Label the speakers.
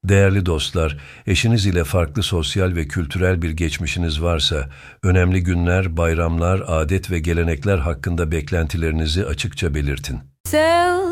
Speaker 1: Değerli dostlar, eşiniz ile farklı sosyal ve kültürel bir geçmişiniz varsa, önemli günler, bayramlar, adet ve gelenekler hakkında beklentilerinizi açıkça belirtin.